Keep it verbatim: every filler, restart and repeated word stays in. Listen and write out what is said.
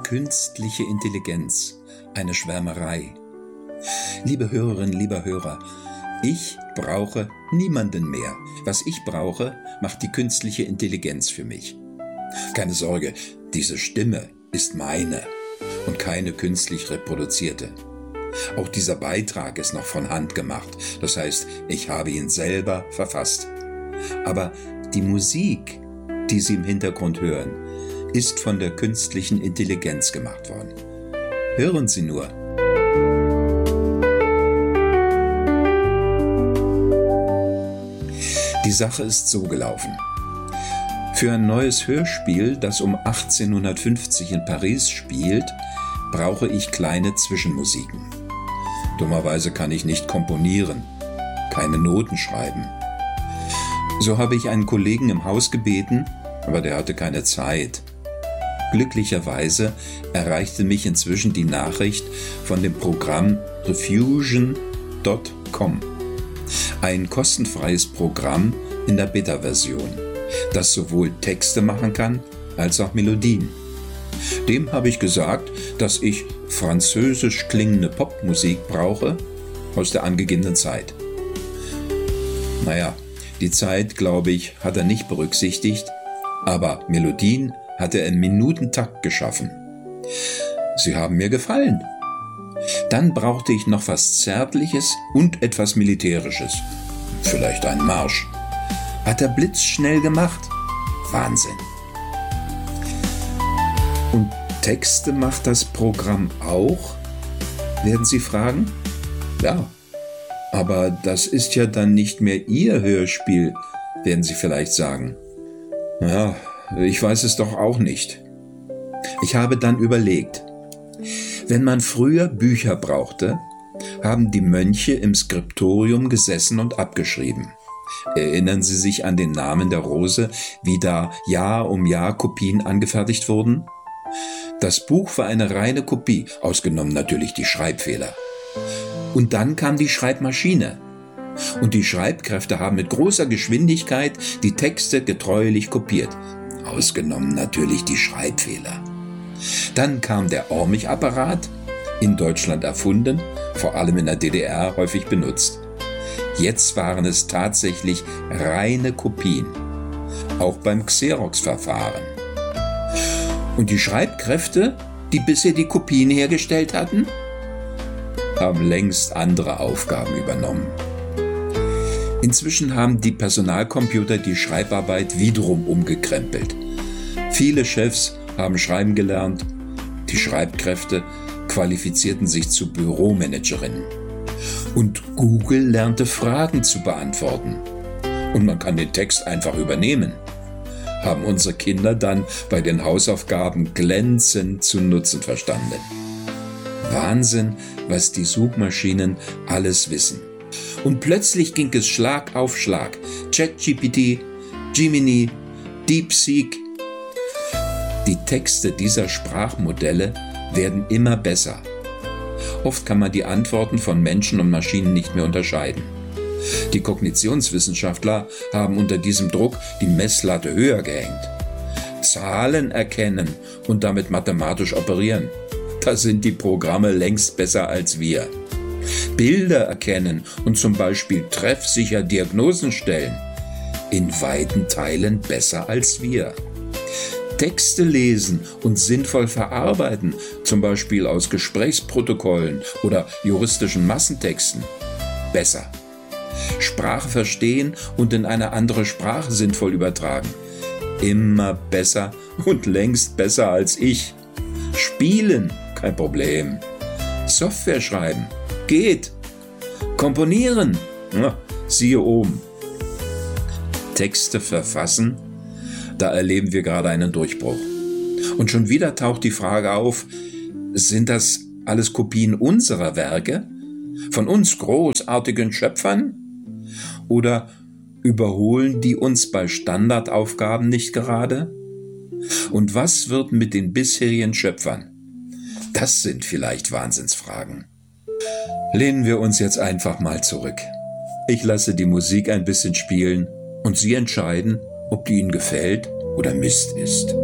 Künstliche Intelligenz, eine Schwärmerei. Liebe Hörerinnen, lieber Hörer, ich brauche niemanden mehr. Was ich brauche, macht die künstliche Intelligenz für mich. Keine Sorge, diese Stimme ist meine und keine künstlich reproduzierte. Auch dieser Beitrag ist noch von Hand gemacht, das heißt, ich habe ihn selber verfasst. Aber die Musik, die Sie im Hintergrund hören, ist von der künstlichen Intelligenz gemacht worden. Hören Sie nur. Die Sache ist so gelaufen. Für ein neues Hörspiel, das um achtzehnhundertfünfzig in Paris spielt, brauche ich kleine Zwischenmusiken. Dummerweise kann ich nicht komponieren, keine Noten schreiben. So habe ich einen Kollegen im Haus gebeten, aber der hatte keine Zeit. Glücklicherweise erreichte mich inzwischen die Nachricht von dem Programm Refusion Punkt com. Ein kostenfreies Programm in der Beta-Version, das sowohl Texte machen kann, als auch Melodien. Dem habe ich gesagt, dass ich französisch klingende Popmusik brauche aus der angegebenen Zeit. Naja, die Zeit, glaube ich, hat er nicht berücksichtigt, aber Melodien hat er im Minutentakt geschaffen. Sie haben mir gefallen. Dann brauchte ich noch was Zärtliches und etwas Militärisches. Vielleicht einen Marsch. Hat er blitzschnell gemacht. Wahnsinn. Und Texte macht das Programm auch? Werden Sie fragen? Ja, aber das ist ja dann nicht mehr Ihr Hörspiel, werden Sie vielleicht sagen. Ja, ich weiß es doch auch nicht. Ich habe dann überlegt, wenn man früher Bücher brauchte, haben die Mönche im Skriptorium gesessen und abgeschrieben. Erinnern Sie sich an den Namen der Rose, wie da Jahr um Jahr Kopien angefertigt wurden? Das Buch war eine reine Kopie, ausgenommen natürlich die Schreibfehler. Und dann kam die Schreibmaschine. Und die Schreibkräfte haben mit großer Geschwindigkeit die Texte getreulich kopiert. Ausgenommen natürlich die Schreibfehler. Dann kam der Ormich-Apparat, in Deutschland erfunden, vor allem in der D D R häufig benutzt. Jetzt waren es tatsächlich reine Kopien, auch beim Xerox-Verfahren. Und die Schreibkräfte, die bisher die Kopien hergestellt hatten, haben längst andere Aufgaben übernommen. Inzwischen haben die Personalcomputer die Schreibarbeit wiederum umgekrempelt. Viele Chefs haben schreiben gelernt, die Schreibkräfte qualifizierten sich zu Büromanagerinnen. Und Google lernte Fragen zu beantworten. Und man kann den Text einfach übernehmen. Haben unsere Kinder dann bei den Hausaufgaben glänzend zu nutzen verstanden. Wahnsinn, was die Suchmaschinen alles wissen. Und plötzlich ging es Schlag auf Schlag. ChatGPT, Gemini, DeepSeek. Die Texte dieser Sprachmodelle werden immer besser. Oft kann man die Antworten von Menschen und Maschinen nicht mehr unterscheiden. Die Kognitionswissenschaftler haben unter diesem Druck die Messlatte höher gehängt. Zahlen erkennen und damit mathematisch operieren. Da sind die Programme längst besser als wir. Bilder erkennen und zum Beispiel treffsicher Diagnosen stellen. In weiten Teilen besser als wir. Texte lesen und sinnvoll verarbeiten, zum Beispiel aus Gesprächsprotokollen oder juristischen Massentexten. Besser. Sprache verstehen und in eine andere Sprache sinnvoll übertragen. Immer besser und längst besser als ich. Spielen, kein Problem. Software schreiben, geht. Komponieren, na, siehe oben. Texte verfassen, da erleben wir gerade einen Durchbruch. Und schon wieder taucht die Frage auf, sind das alles Kopien unserer Werke? Von uns großartigen Schöpfern? Oder überholen die uns bei Standardaufgaben nicht gerade? Und was wird mit den bisherigen Schöpfern? Das sind vielleicht Wahnsinnsfragen. Lehnen wir uns jetzt einfach mal zurück. Ich lasse die Musik ein bisschen spielen und Sie entscheiden, ob die Ihnen gefällt oder Mist ist.